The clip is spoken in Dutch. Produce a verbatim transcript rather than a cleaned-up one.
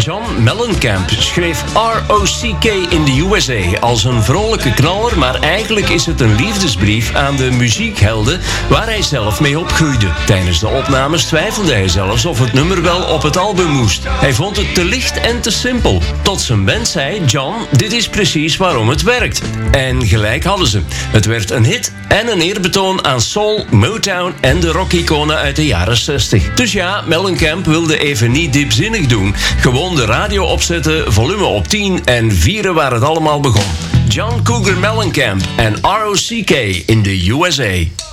John Mellencamp schreef R O C K in de U S A als een vrolijke knaller, maar eigenlijk is het een liefdesbrief aan de muziekhelden waar hij zelf mee opgroeide. Tijdens de opnames twijfelde hij zelfs of het nummer wel op het album moest. Hij vond het te licht en te simpel. Tot zijn band zei: John, dit is precies waarom het werkt. En gelijk hadden ze. Het werd een hit en een eerbetoon aan soul, Motown en de rockiconen uit de jaren zestig. Dus ja, Mellencamp wilde even niet diepzinnig doen. Gewoon de radio opzetten, volume op tien en vieren waar het allemaal begon. John Cougar Mellencamp en R O C K in de U S A.